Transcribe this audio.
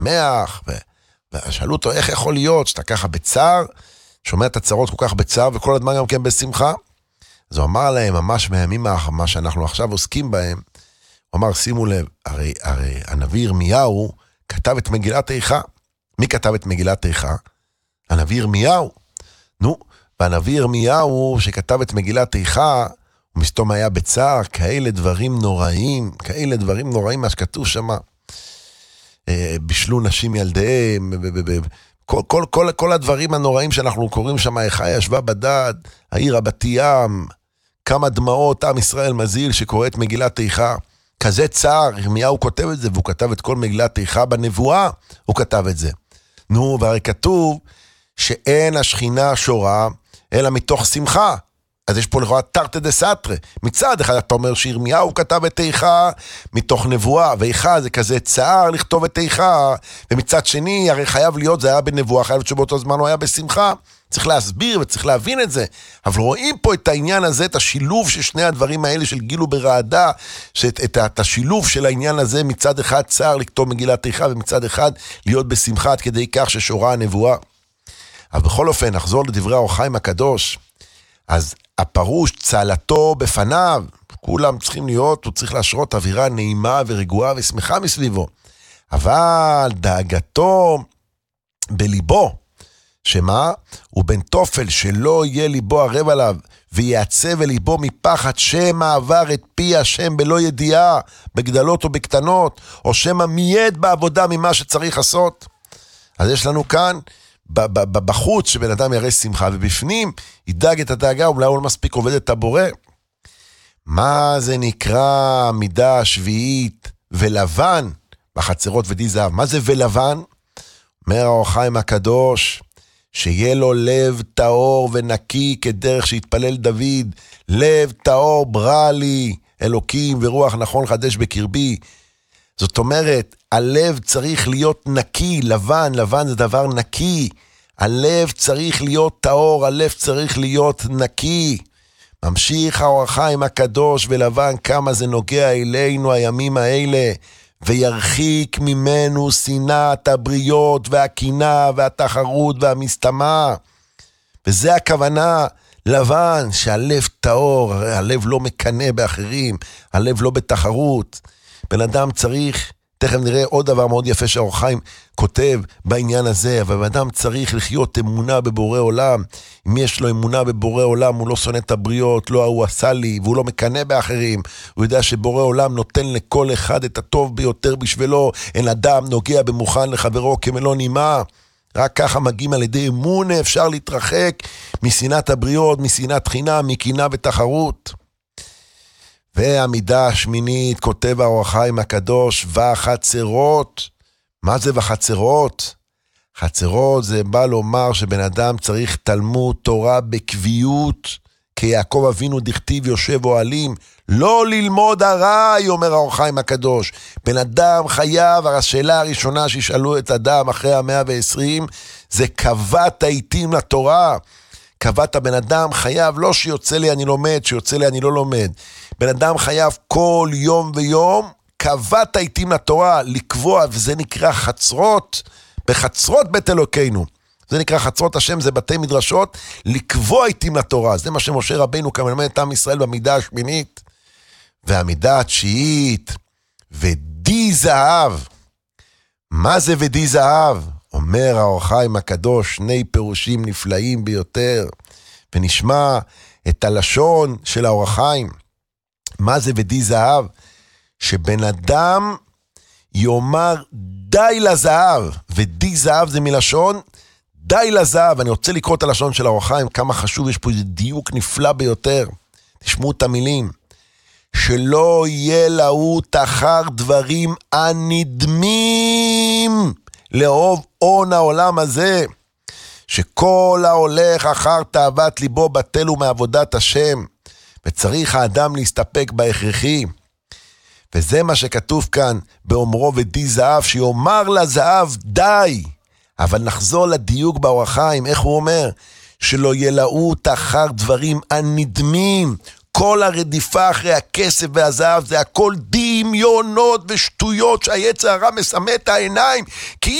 שמח, ושאלו אותו, איך יכול להיות שאתה ככה בצער, שומע את הצרות כל כך בצער, וכל הזמן גם כן בשמחה? אז הוא אמר להם, ממש מהימים מה שאנחנו עכשיו עוסקים בהם, הוא אמר, שימו לב, הרי הנביא ירמיהו כתב את מגילת איכה. מי כתב את מגילת איכה? הנביא ירמיהו. נו, והנביא ירמיהו שכתב את מגילת איכה, הוא מסתום היה בצער, כאלה דברים נוראים, מה שכתוב שם, בשלו נשים ילדיהם, כל הדברים הנוראים שאנחנו קוראים שם, איכה ישבה בדד, העיר בת ים, כמה דמעות עם ישראל מזיל שקורא את מגילת איכה, כזה צער, ירמיהו כותב את זה, והוא כתב את כל מגילת איכה בנבואה, הוא כתב את זה. נו, והרי כתוב שאין השכינה שורה, אלא מתוך שמחה. אז יש פה לכאורה תרתי דסתרי. מצד אחד אתה אומר שירמיהו כתב את איכה מתוך נבואה, ואיכה זה כזה צער לכתוב את איכה, ומצד שני הרי חייב להיות, זה היה בנבואה, חייב להיות שבאותו זמן הוא היה בשמחה. צריך להסביר וצריך להבין את זה. אבל רואים פה את העניין הזה, את השילוב של שני הדברים האלה של גילו ברעדה, את השילוב של העניין הזה, מצד אחד צער לכתוב מגילת איכה, ומצד אחד להיות בשמחה עד כדי כך ששורה הנבואה. אבל בכל אופן, נחזור לדברי האור החיים הקדוש. אז הפרוש צהלתו בפניו, כולם צריכים להיות, הוא צריך להשרות אווירה נעימה ורגועה ושמחה מסביבו. אבל דאגתו בליבו, שמה? הוא בן תופל שלא יהיה ליבו ערב עליו, ויעצב אל ליבו מפחד שמא עבר את פי השם בלא ידיעה, בגדלות או בקטנות, או שמא מייד בעבודה ממה שצריך לעשות. אז יש לנו כאן, בחוץ שבן אדם יראה שמחה, ובפנים ידאג את הדאגה, אולי הוא לא מספיק עובד את הבורא. מה זה נקרא מידה השביעית ולבן בחצרות ודי זהב? מה זה ולבן? אומר האור החיים הקדוש, שיהיה לו לב טהור ונקי כדרך שהתפלל דוד, לב טהור ברא לי אלוקים ורוח נכון חדש בקרבי. זאת אומרת, הלב צריך להיות נקי, לבן, לבן זה דבר נקי, הלב צריך להיות טהור, הלב צריך להיות נקי. ממשיך האור החיים הקדוש ולבן, כמה זה נוגע אלינו הימים האלה, וירחיק ממנו שנאת הבריות והקינה והתחרות והמסתמה. וזה הכוונה, לבן, שהלב טהור, הלב לא מקנה באחרים, הלב לא בתחרות. בן אדם צריך, תכף נראה עוד דבר מאוד יפה שהאור החיים כותב בעניין הזה, אבל בן אדם צריך לחיות אמונה בבורא עולם. אם יש לו אמונה בבורא עולם, הוא לא שונא את הבריות, לא הוא עשה לי, והוא לא מקנה באחרים. הוא יודע שבורא עולם נותן לכל אחד את הטוב ביותר בשבילו, אין אדם נוגע במוכן לחברו כמלוא נימה. רק ככה מגיעים על ידי אמונה, אפשר להתרחק משנאת הבריות, משנאת חינם, מקינה ותחרות. והמידה השמינית, כותב האור החיים הקדוש, וחצרות. מה זה וחצרות? חצרות זה בא לומר שבן אדם צריך תלמוד תורה בקביעות, כי יעקב אבינו דכתיב יושב אוהלים, לא ללמוד הרי, אומר האור החיים הקדוש. בן אדם חייב, השאלה הראשונה שישאלו את אדם אחרי 120, זה קבעת העיתים לתורה. קבעת בן אדם חייב, לא שיוצא לי אני לומד, שיוצא לי אני לא לומד. בן אדם חייב כל יום ויום, קבעת העיתים לתורה, לקבוע, וזה נקרא חצרות, בחצרות בית אלוקינו. זה נקרא חצרות השם, זה בתי מדרשות, לקבוע עיתים לתורה. זה מה שמשה רבינו כמלמד את עם ישראל במידה השמינית. והמידה התשיעית, ודי זהב. מה זה ודי זהב? אומר האור החיים הקדוש, שני פירושים נפלאים ביותר, ונשמע את הלשון של האור החיים. מה זה ודי זהב? שבן אדם יאמר די לזהב, ודי זהב זה מלשון די לזהב. אני רוצה לקרוא את הלשון של האור החיים, כמה חשוב, יש פה איזה דיוק נפלא ביותר. תשמעו את המילים. שלא יהיה להוט אחר דברים הנדמים לאהוב הון העולם הזה, שכל ההולך אחר תאוות ליבו בטל ומעבודת השם, וצריך האדם להסתפק בהכרחי. וזה מה שכתוב כאן באומרו ודי זהב, שיאמר לזהב די. אבל נחזור לדיוק באור החיים, איך הוא אומר? שלא ילאות אחר דברים הנדמים, כל הרדיפה אחרי הכסף והזהב זה הכל דמיונות ושטויות שהיצר הרע מסמא את העיניים, כי